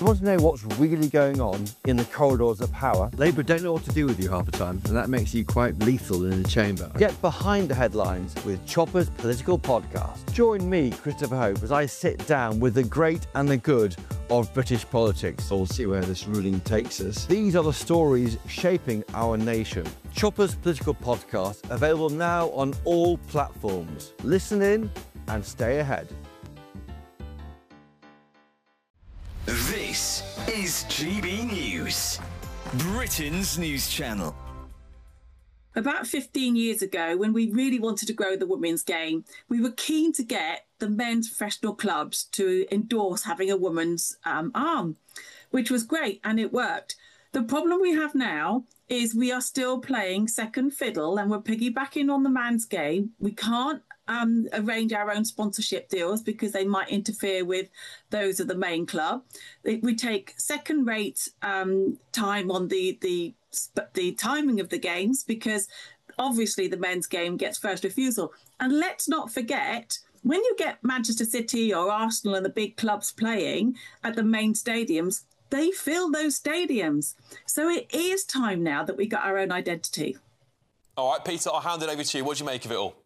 You want to know what's really going on in the corridors of power? Labour don't know what to do with you half the time, and that makes you quite lethal in the chamber. Get behind the headlines with Chopper's Political Podcast. Join me, Christopher Hope, as I sit down with the great and the good of British politics. We'll see where this ruling takes us. These are the stories shaping our nation. Chopper's Political Podcast, available now on all platforms. Listen in and stay ahead. This is GB News, Britain's news channel. About 15 years ago, when we really wanted to grow the women's game, we were keen to get the men's professional clubs to endorse having a woman's arm, which was great, and it worked. The problem we have now is we are still playing second fiddle and we're piggybacking on the man's game. We can't arrange our own sponsorship deals because they might interfere with those of the main club. We take second-rate time on the timing of the games because obviously the men's game gets first refusal. And let's not forget, when you get Manchester City or Arsenal and the big clubs playing at the main stadiums, they fill those stadiums. So it is time now that we got our own identity. All right, Peter, I'll hand it over to you. What do you make of it all?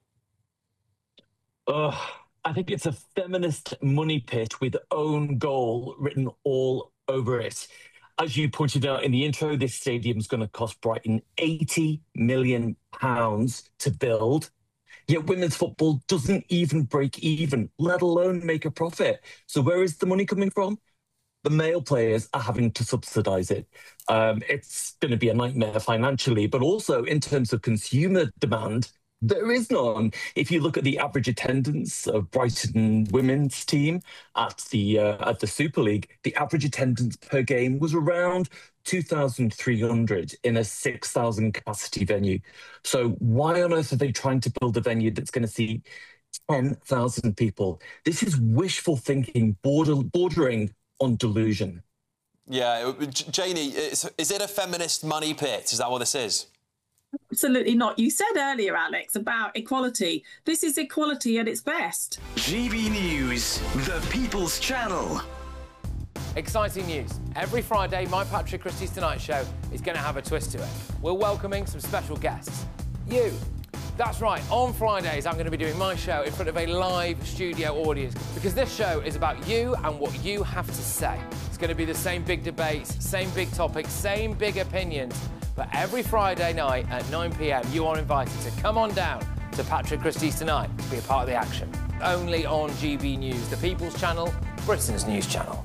I think it's a feminist money pit with own goal written all over it. As you pointed out in the intro, this stadium's going to cost Brighton £80 million to build. Yet women's football doesn't even break even, let alone make a profit. So where is the money coming from? The male players are having to subsidise it. It's going to be a nightmare financially, but also in terms of consumer demand, there is none. If you look at the average attendance of Brighton women's team at the Super League, the average attendance per game was around 2,300 in a 6,000 capacity venue. So why on earth are they trying to build a venue that's going to see 10,000 people? This is wishful thinking, bordering on delusion. Yeah, Janie, is it a feminist money pit? Is that what this is? Absolutely not. You said earlier, Alex, about equality. This is equality at its best. GB News, the People's Channel. Exciting news. Every Friday, my Patrick Christie's Tonight Show is going to have a twist to it. We're welcoming some special guests. You. That's right, on Fridays I'm going to be doing my show in front of a live studio audience because this show is about you and what you have to say. It's going to be the same big debates, same big topics, same big opinions, but every Friday night at 9 p.m. you are invited to come on down to Patrick Christie's Tonight to be a part of the action. Only on GB News, the People's Channel, Britain's news channel.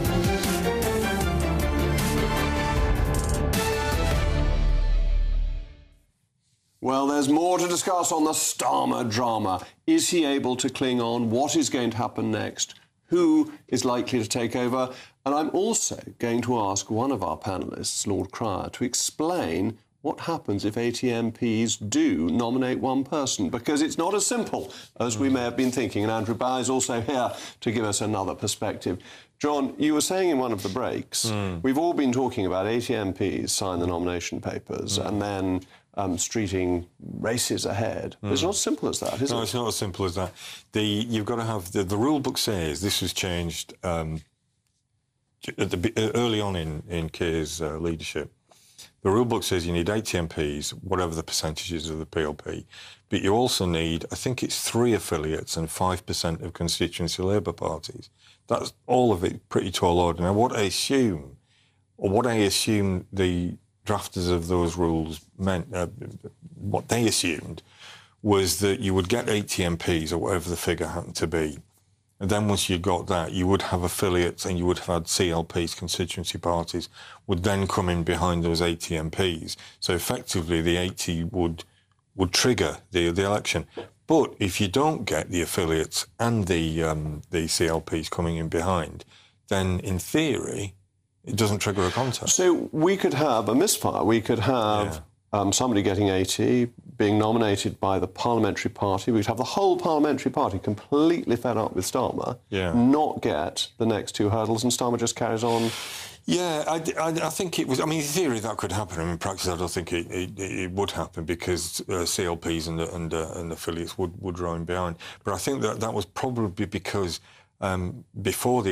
Well, there's more to discuss on the Starmer drama. Is he able to cling on? What is going to happen next? Who is likely to take over? And I'm also going to ask one of our panellists, Lord Cryer, to explain what happens if ATMPs do nominate one person, because it's not as simple as we may have been thinking. And Andrew Bow is also here to give us another perspective. John, you were saying in one of the breaks, we've all been talking about ATMPs sign the nomination papers and then streeting races ahead. It's not as simple as that, is it? No, it's not as simple as that. You've got to have... The rule book says this was changed early on in Keir's leadership. The rule book says you need 80 MPs, whatever the percentages of the PLP, but you also need, I think it's 3 affiliates and 5% of constituency Labour parties. That's all of it pretty tall order. Now, what I assume the drafters of those rules meant, what they assumed was that you would get 80 MPs or whatever the figure happened to be. And then once you got that, you would have affiliates and you would have had CLPs, constituency parties, would then come in behind those 80 MPs. So effectively the 80 would trigger the election. But if you don't get the affiliates and the CLPs coming in behind, then in theory, it doesn't trigger a contest. So we could have a misfire. We could have somebody getting 80, being nominated by the parliamentary party. We'd have the whole parliamentary party completely fed up with Starmer, not get the next 2 hurdles, and Starmer just carries on. Yeah, I think it was... I mean, in theory, that could happen. I mean, in practice, I don't think it would happen because CLPs and affiliates would run behind. But I think that was probably because before the